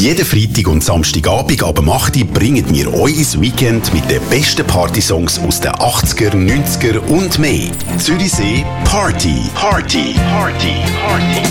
Jeden Freitag und Samstagabend ab 8 Uhr bringen wir euch ins Weekend mit den besten Partysongs aus den 80er, 90er und mehr. Zürichsee Party. Party. Party. Party.